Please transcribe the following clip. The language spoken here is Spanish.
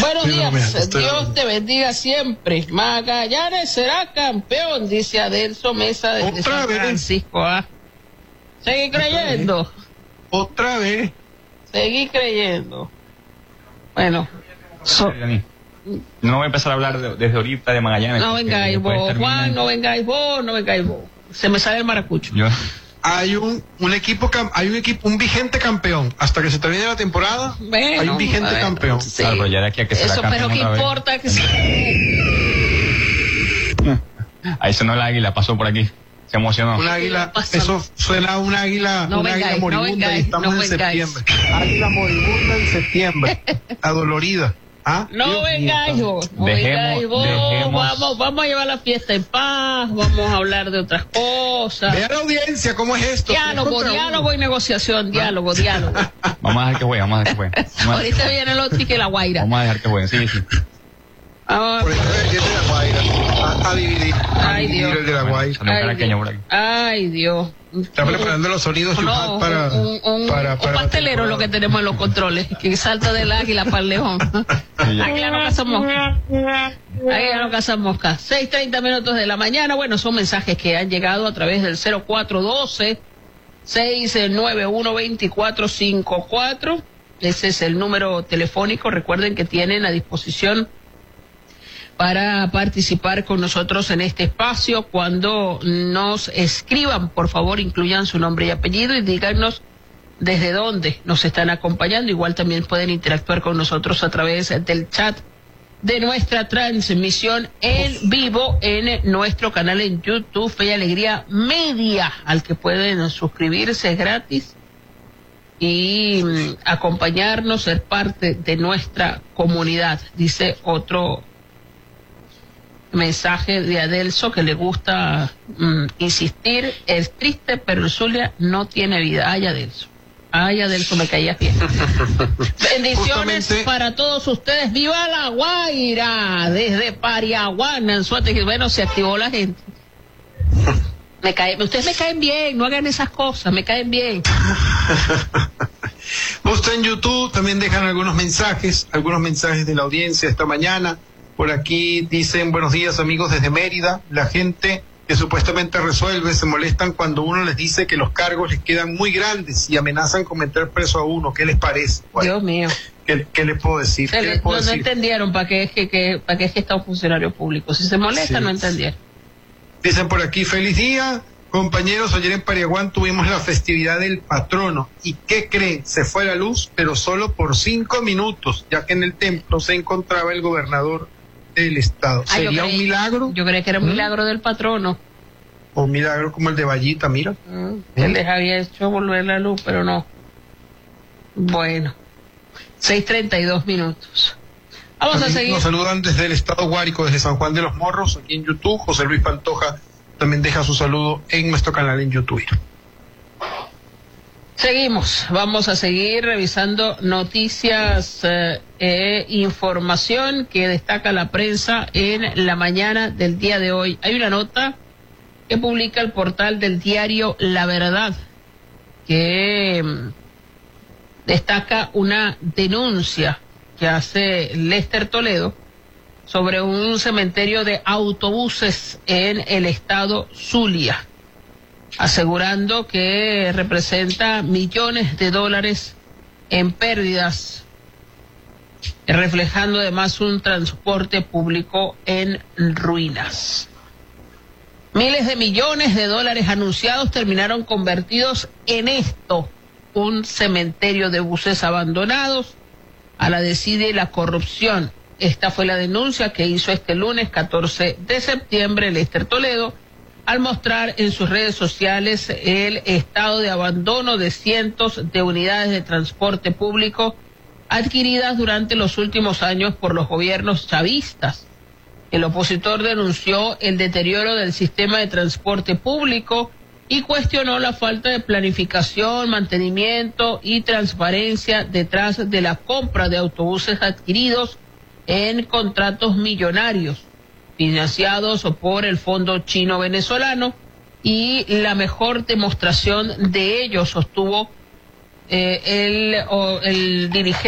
Buenos días, Dios te bendiga siempre. Magallanes será campeón, dice Adelso Mesa de San Francisco. Seguí creyendo. Otra vez. Seguí creyendo. Bueno. No voy a empezar a hablar desde ahorita de Magallanes. No vengáis vos, Juan, no vengáis vos. Se me sale el maracucho. Hay un vigente campeón. Hasta que se termine la temporada, bueno, hay un vigente campeón. Sí. Claro, pero ya de aquí a que se eso, la pero qué importa que se... Ahí sonó el águila, pasó por aquí. Se emocionó. Un águila, eso suena a un águila, águila moribunda y estamos en septiembre. Águila moribunda en septiembre, adolorida. No vengáis vos, vamos a llevar la fiesta en paz, vamos a hablar de otras cosas. Vea la audiencia, ¿cómo es esto? Diálogo y negociación, diálogo. Vamos a dejar que juegue, Ahorita viene el otro y que la guaira. Vamos a dejar que juegue, sí. Por eso viene la guaira, a dividir. Ay, Dios. El de la guaira. Ay, Dios. Está preparando los sonidos para un pastelero lo que tenemos en los controles, que salta del águila para el león. Águila no caza mosca. 6:30 minutos de la mañana. Bueno, son mensajes que han llegado a través del 0412-691-2454. Ese es el número telefónico. Recuerden que tienen a disposición para participar con nosotros en este espacio. Cuando nos escriban, por favor, incluyan su nombre y apellido y díganos desde dónde nos están acompañando. Igual también pueden interactuar con nosotros a través del chat de nuestra transmisión en vivo en nuestro canal en YouTube, Fe y Alegría Media, al que pueden suscribirse, es gratis, y acompañarnos, ser parte de nuestra comunidad. Dice otro mensaje de Adelso que le gusta insistir, es triste, pero el Zulia no tiene vida. Ay, Adelso, me caías bien. Bendiciones para todos ustedes. ¡Viva la Guaira! Desde Pariaguana, en Suárez. Bueno, se activó la gente. Ustedes me caen bien, no hagan esas cosas, me caen bien. Usted en YouTube también dejan algunos mensajes de la audiencia esta mañana. Por aquí dicen: buenos días, amigos, desde Mérida. La gente que supuestamente resuelve se molestan cuando uno les dice que los cargos les quedan muy grandes y amenazan con meter preso a uno. ¿Qué les parece? Bueno, Dios mío. ¿Qué les puedo decir? No entendieron para qué es que está un funcionario público. Si se molesta, no entendieron. Dicen por aquí: feliz día, compañeros. Ayer en Pariaguán tuvimos la festividad del patrono. ¿Y qué creen? Se fue la luz, pero solo por 5 minutos, ya que en el templo se encontraba el gobernador del estado. ¿Sería un milagro? Yo creí que era un milagro del patrono. O un milagro como el de Vallita, mira. Él les había hecho volver la luz, pero no. Bueno, 6:32 minutos. Vamos a seguir. Nos saludan desde el estado Guárico, desde San Juan de los Morros, aquí en YouTube. José Luis Pantoja también deja su saludo en nuestro canal en YouTube. Seguimos, vamos a seguir revisando noticias e información que destaca la prensa en la mañana del día de hoy. Hay una nota que publica el portal del diario La Verdad que destaca una denuncia que hace Lester Toledo sobre un cementerio de autobuses en el estado Zulia, asegurando que representa millones de dólares en pérdidas, reflejando además un transporte público en ruinas. Miles de millones de dólares anunciados terminaron convertidos en esto, un cementerio de buses abandonados a la desidia y la corrupción. Esta fue la denuncia que hizo este lunes 14 de septiembre Lester Toledo, al mostrar en sus redes sociales el estado de abandono de cientos de unidades de transporte público adquiridas durante los últimos años por los gobiernos chavistas. El opositor denunció el deterioro del sistema de transporte público y cuestionó la falta de planificación, mantenimiento y transparencia detrás de la compra de autobuses adquiridos en contratos millonarios financiados por el Fondo Chino Venezolano, y la mejor demostración de ello, sostuvo el dirigente